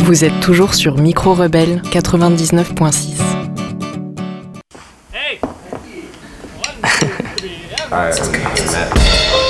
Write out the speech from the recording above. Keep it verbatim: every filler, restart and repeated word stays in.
Vous êtes toujours sur Micro Rebelle quatre-vingt-dix-neuf point six. Hey! One, two, three,